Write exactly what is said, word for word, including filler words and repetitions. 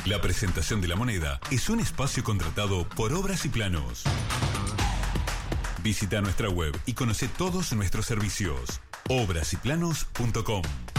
La presentación de la moneda es un espacio contratado por Obras y Planos. Visita nuestra web y conoce todos nuestros servicios. obras y planos punto com.